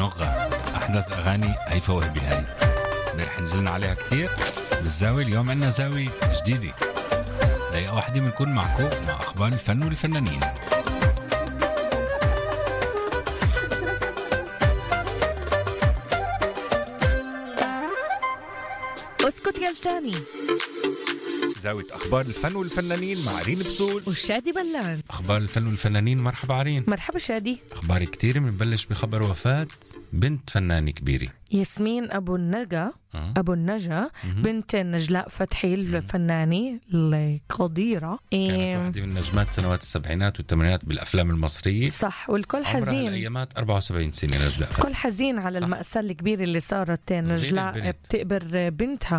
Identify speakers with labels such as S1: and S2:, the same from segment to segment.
S1: نغة أحدث أغاني هيفا وهبي. هاي رح نزلنا عليها كتير بالزاوية. اليوم عنا زاوية جديدة، دقيقة واحدة بنكون معكم مع أخبار الفن والفنانين.
S2: اسكت يا لساني.
S1: زاوية أخبار الفن والفنانين مع عرين بسول
S2: وشادي بلان.
S1: أخبار الفن والفنانين. مرحبا عرين.
S2: مرحبا شادي.
S1: أخبار كتير. بنبلش بخبر وفاة بنت فنانة كبيرة،
S2: ياسمين أبو النجا بنت نجلاء فتحي الفنانة القديرة.
S1: كانت واحدة من نجمات سنوات السبعينات والثمانينات بالأفلام المصرية.
S2: صح، والكل
S1: عمرها
S2: حزين.
S1: الأيامات 74 سنة نجلاء فتحي.
S2: كل حزين على المأساة الكبيرة اللي صارت. نجلاء بتقبر بنتها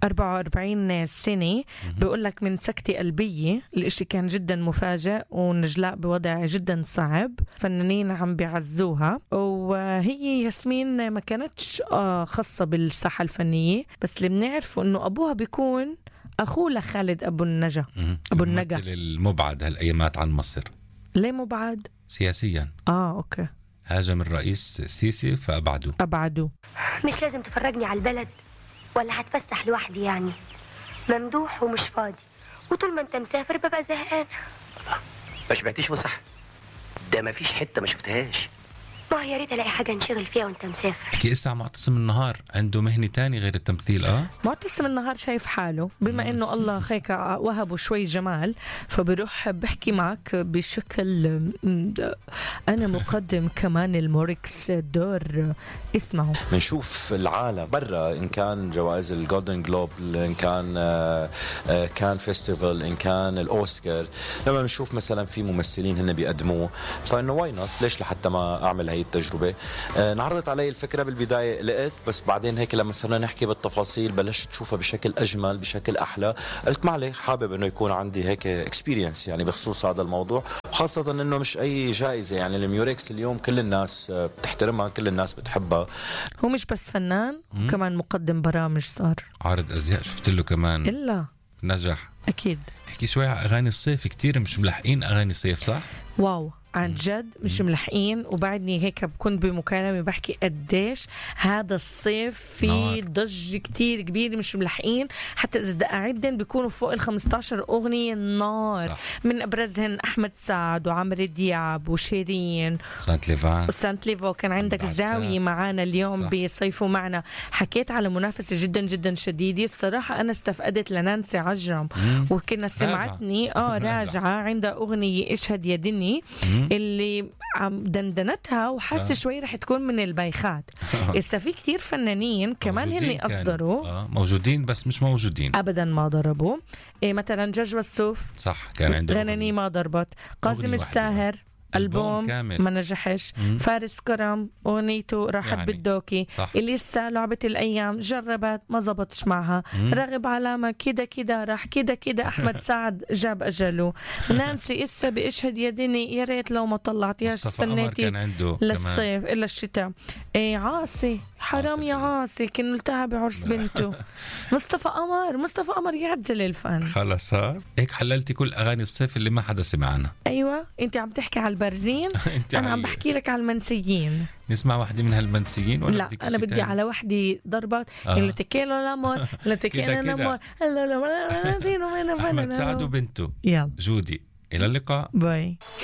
S2: 44 سنة. بيقول لك من سكتة قلبية. الاشي كان جدا مفاجئ، ونجلاء بوضع جدا صعب. فنانين عم بيعزوها، وهي ياسمين ما كانتش خاصة بالساحة الفنية، بس اللي بنعرفه انه ابوها بيكون اخوه لخالد ابو النجا. ابو النجا
S1: المبعد هالايامات عن مصر.
S2: ليه مبعد؟
S1: سياسيا.
S2: اوكي.
S1: هاجم الرئيس السيسي فابعدوه.
S3: مش لازم تفرجني على البلد، ولا هتفسح لوحدي يعني؟ ممدوح ومش فاضي، وطول ما انت مسافر ببقى زهقان.
S4: ما شبعتيش فسح؟ ده ما فيش حته ما شفتهاش.
S3: ما يا ريت الاقي حاجه نشغل فيها وانت مسافر.
S1: كي اسا معتصم النهار عنده مهنة تاني غير التمثيل.
S2: معتصم النهار شايف حاله بما انه الله خيك وهبه شوي جمال، فبروح بحكي معك بشكل انا مقدم كمان الموركس دور. اسمعوا،
S5: بنشوف العالم برا، ان كان جوائز الجولدن جلوب، ان كان فيستيفال، ان كان الاوسكار، لما بنشوف مثلا في ممثلين هن بيقدموه، فانه واي نوت، ليش لحتى ما اعمل هي التجربة. انعرضت علي الفكرة بالبداية قلقت، بس بعدين هيك لما صرنا نحكي بالتفاصيل بلشت تشوفها بشكل أجمل، بشكل أحلى. قلت معلي حابب إنه يكون عندي هيك اكسبيرينس يعني بخصوص هذا الموضوع، خاصة إنه مش أي جائزة يعني. الميوريكس اليوم كل الناس بتحترمها، كل الناس بتحبها.
S2: هو مش بس فنان، كمان مقدم برامج، صار
S1: عارض أزياء، شفت له كمان
S2: إلا
S1: نجح
S2: أكيد.
S1: احكي شوي على أغاني الصيف. كتير مش ملحقين أغاني الصيف، صح؟
S2: واو، عن جد مش ملحقين. وبعدني هيك بكون بمكالمة بحكي قديش هذا الصيف في ضجة كتير كبيرة، مش ملحقين. حتى إذا قاعدين بيكونوا فوق 15 أغنية نار. صح. من أبرزهن أحمد سعد وعمرو دياب وشيرين وسانت ليفان. كان عندك زاوية معانا اليوم بيصيفوا معنا. حكيت على منافسة جدا جدا شديدة. الصراحة أنا استفقدت لنانسي عجرم، وكنا سمعتني راجعة عندها أغنية اشهد يا دني اللي عم دندنتها، وحاسه شوي رح تكون من البايخات. إسا في كتير فنانين كمان هني أصدروا
S1: موجودين، بس مش موجودين
S2: أبدا، ما ضربوا. مثلا جوج والسوف،
S1: صح، كان عنده
S2: غنني ما ضربت. قاسم الساهر ألبوم ما نجحش. فارس كرم أغنيته راحت يعني بالدوكي. إليسا لعبة الأيام جربت ما زبطش معها. راغب علامة كده راح كده. أحمد سعد جاب أجله. نانسي إسا بإشهد يدني، يا ريت لو ما طلعت، يا استنيتي للصيف إلا الشتاء. عاصي حرام يا عاصي، كان التهى بعرس بنته. مصطفى قمر يعزل الفن.
S1: خلص هيك حللتي كل أغاني الصيف اللي ما حدا سمع عنها.
S2: أيوة، أنت عم تحكي على البرزين أنا عم بحكي لك على المنسيين.
S1: نسمع واحدة من هالمنسيين ولا
S2: لا، أنا بدي على واحدة ضربات اللي تكيلو لامور اللي تكيلو لامور
S1: أحمد سعد وبنته
S2: يلا
S1: جودي. إلى اللقاء.
S2: باي.